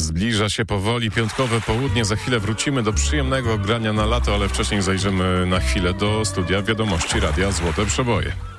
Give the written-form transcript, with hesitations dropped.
Zbliża się powoli piątkowe południe. Za chwilę wrócimy do przyjemnego grania na lato, ale wcześniej zajrzymy na chwilę do studia Wiadomości Radia Złote Przeboje.